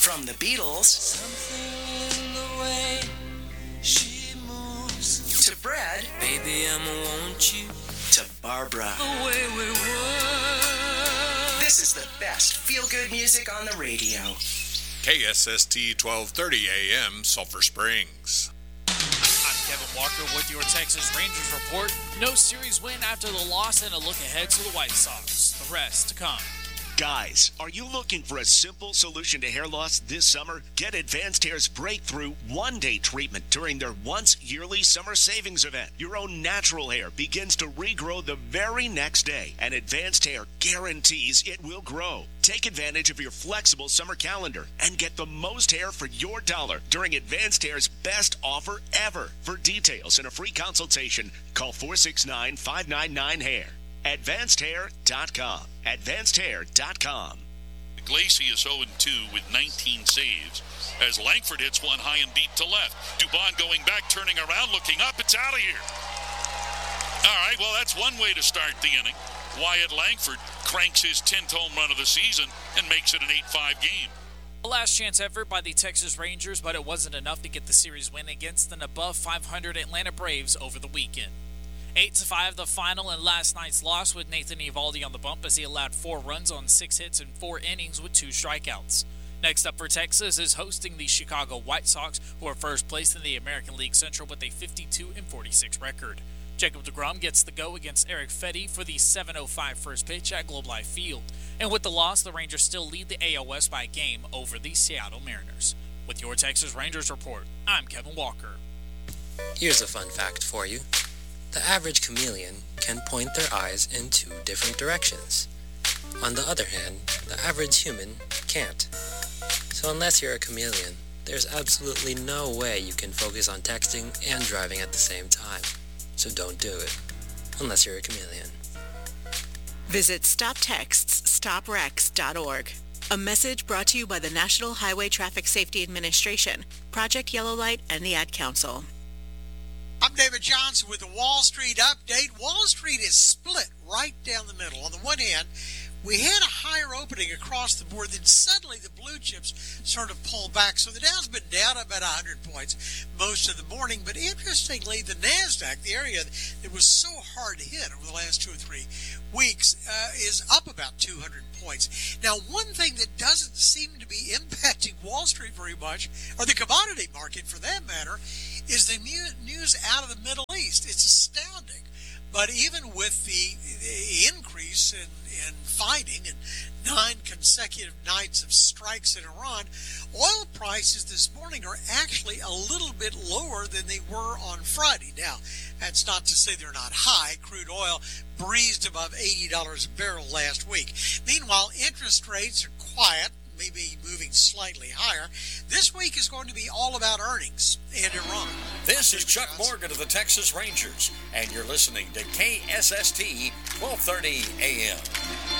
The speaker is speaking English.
From the Beatles Something in the way she moves. To Brad. Baby, I'ma want you. To Barbara. The way we were. This is the best feel-good music on the radio. KSST 1230 AM, Sulphur Springs. I'm Kevin Walker with your Texas Rangers report. No series win after the loss and a look ahead to the White Sox. The rest to come. Guys, are you looking for a simple solution to hair loss this summer? Get Advanced Hair's breakthrough one-day treatment during their once-yearly summer savings event. Your own natural hair begins to regrow the very next day, and Advanced Hair guarantees it will grow. Take advantage of your flexible summer calendar and get the most hair for your dollar during Advanced Hair's best offer ever. For details and a free consultation, call 469-599-HAIR. AdvancedHair.com. AdvancedHair.com. Glacy is 0-2 with 19 saves as Langford hits one high and deep to left. Dubon going back, turning around, looking up. It's out of here. All right, well, that's one way to start the inning. Wyatt Langford cranks his 10th home run of the season and makes it an 8-5 game. A last chance effort by the Texas Rangers, but it wasn't enough to get the series win against an above 500 Atlanta Braves over the weekend. 8-5 the final and last night's loss with Nathan Eovaldi on the bump as he allowed 4 runs on 6 hits in 4 innings with 2 strikeouts. Next up for Texas is hosting the Chicago White Sox, who are first place in the American League Central with a 52-46 record. Jacob deGrom gets the go against Eric Fedde for the 7:05 first pitch at Globe Life Field. And with the loss, the Rangers still lead the AL West by a game over the Seattle Mariners. With your Texas Rangers report, I'm Kevin Walker. Here's a fun fact for you. The average chameleon can point their eyes in 2 different directions. On the other hand, the average human can't. So unless you're a chameleon, there's absolutely no way you can focus on texting and driving at the same time. So don't do it, unless you're a chameleon. Visit StopTextsStopWrecks.org. A message brought to you by the National Highway Traffic Safety Administration, Project Yellow Light, and the Ad Council. I'm David Johnson with the Wall Street Update. Wall Street is split right down the middle. On the one hand, we had a higher opening across the board, then suddenly the blue chips sort of pulled back. So the Dow's been down about 100 points most of the morning. But interestingly, the NASDAQ, the area that was so hard to hit over the last 2 or 3 weeks, is up about 200 points. Now, one thing that doesn't seem to be impacting Wall Street very much, or the commodity market for that matter, is the news out of the Middle East. It's astounding. But even with the increase in fighting and 9 consecutive nights of strikes in Iran, oil prices this morning are actually a little bit lower than they were on Friday. Now, that's not to say they're not high. Crude oil breezed above $80 a barrel last week. Meanwhile, interest rates are quiet, maybe moving slightly higher. This week is going to be all about earnings and Iran. This is Chuck Morgan of the Texas Rangers, and you're listening to KSST 1230 AM.